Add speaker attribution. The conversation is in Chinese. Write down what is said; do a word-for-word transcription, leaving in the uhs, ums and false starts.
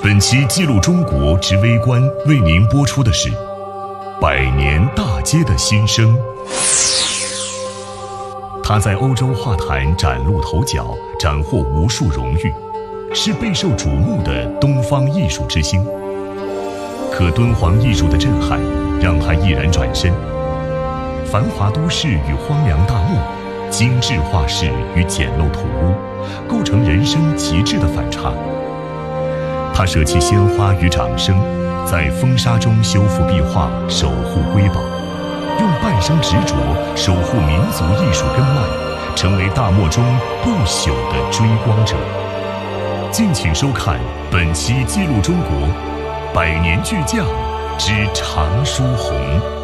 Speaker 1: 本期记录中国之微观为您播出的是百年大街的新生。他在欧洲画坛崭露头角，斩获无数荣誉，是备受瞩目的东方艺术之星。可敦煌艺术的震撼让他毅然转身，繁华都市与荒凉大漠，精致画室与简陋土屋，构成人生极致的反差。他舍弃鲜花与掌声，在风沙中修复壁画，守护瑰宝，用半生执着守护民族艺术根脉，成为大漠中不朽的追光者。敬请收看本期记录中国百年巨匠之常书鸿。